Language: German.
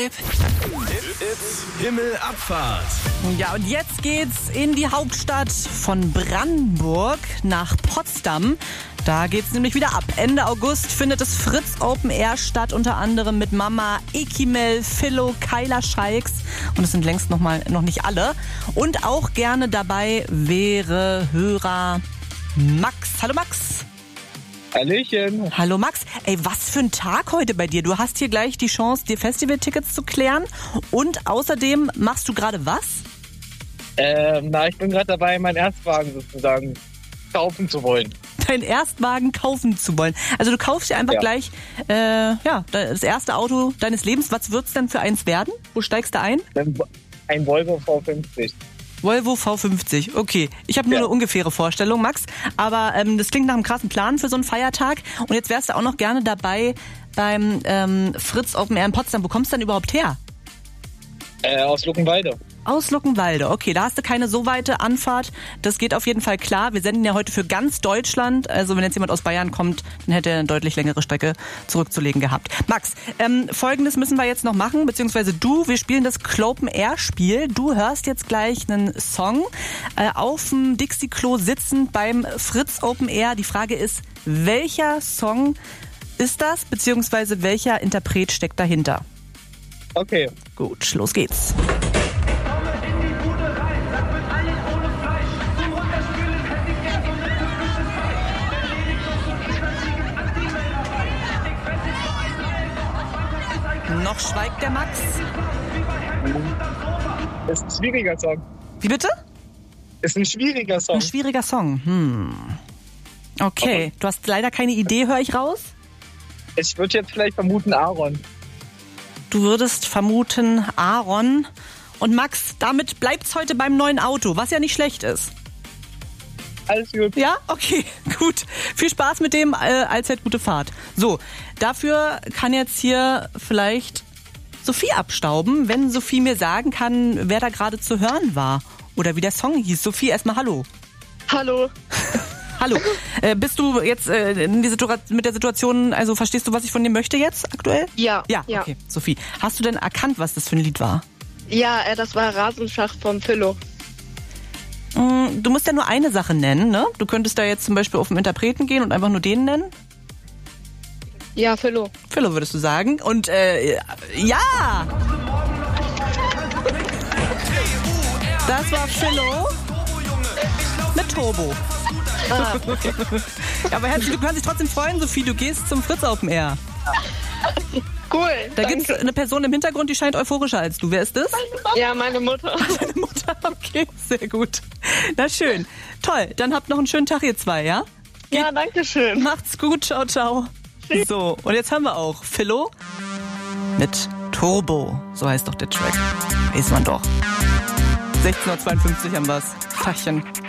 It's Himmelabfahrt. Ja, und jetzt geht's in die Hauptstadt von Brandenburg nach Potsdam. Da geht's nämlich wieder ab. Ende August findet das Fritz Open Air statt, unter anderem mit Mama, Ekimel, Philo, Kyla Scheiks. Und es sind längst noch nicht alle. Und auch gerne dabei wäre Hörer Max. Hallo Max. Hallöchen. Hallo Max. Ey, was für ein Tag heute bei dir. Du hast hier gleich die Chance, dir Festivaltickets zu klären. Und außerdem machst du gerade was? Ich bin gerade dabei, meinen Erstwagen sozusagen kaufen zu wollen. Deinen Erstwagen kaufen zu wollen. Also du kaufst dir einfach gleich das erste Auto deines Lebens. Was wird's denn für eins werden? Wo steigst du ein? Ein Volvo V50. Volvo V50, okay. Ich habe nur eine ungefähre Vorstellung, Max. Aber das klingt nach einem krassen Plan für so einen Feiertag. Und jetzt wärst du auch noch gerne dabei beim Fritz Open Air in Potsdam. Wo kommst du denn überhaupt her? Aus Luckenwalde. Aus Luckenwalde, okay, da hast du keine so weite Anfahrt. Das geht auf jeden Fall klar. Wir senden ja heute für ganz Deutschland. Also wenn jetzt jemand aus Bayern kommt, dann hätte er eine deutlich längere Strecke zurückzulegen gehabt. Max, Folgendes müssen wir jetzt noch machen, beziehungsweise wir spielen das Clopen Air Spiel. Du hörst jetzt gleich einen Song auf dem Dixie-Klo sitzend beim Fritz Open Air. Die Frage ist, welcher Song ist das, beziehungsweise welcher Interpret steckt dahinter? Okay. Gut, los geht's. Noch schweigt der Max. Ist ein schwieriger Song. Wie bitte? Ist ein schwieriger Song. Ein schwieriger Song. Okay, du hast leider keine Idee, höre ich raus? Ich würde jetzt vielleicht vermuten Aaron. Du würdest vermuten Aaron. Und Max, damit bleibt's heute beim neuen Auto, was ja nicht schlecht ist. Alles gut. Ja? Okay, gut. Viel Spaß mit dem, allzeit gute Fahrt. So, dafür kann jetzt hier vielleicht Sophie abstauben, wenn Sophie mir sagen kann, wer da gerade zu hören war. Oder wie der Song hieß. Sophie, erstmal hallo. Hallo. Hallo. Bist du jetzt mit der Situation, also verstehst du, was ich von dir möchte jetzt aktuell? Ja. Ja, okay. Sophie, hast du denn erkannt, was das für ein Lied war? Ja, das war Rasenschach vom Philo. Du musst ja nur eine Sache nennen, ne? Du könntest da jetzt zum Beispiel auf den Interpreten gehen und einfach nur den nennen. Ja, Philo. Philo würdest du sagen. Und ja! Das war Philo mit Turbo. Okay. Ja, aber herzlich, du kannst dich trotzdem freuen, Sophie. Du gehst zum Fritz Open Air. Cool. Da gibt es eine Person im Hintergrund, die scheint euphorischer als du. Wer ist das? Ja, meine Mutter. Deine Mutter, okay, sehr gut. Na schön. Toll, dann habt noch einen schönen Tag, ihr zwei, ja? Ja, danke schön. Macht's gut, ciao, ciao. So, und jetzt haben wir auch Philo mit Turbo. So heißt doch der Track. Weiß man doch. 16:52 Uhr haben wir's. Tachchen.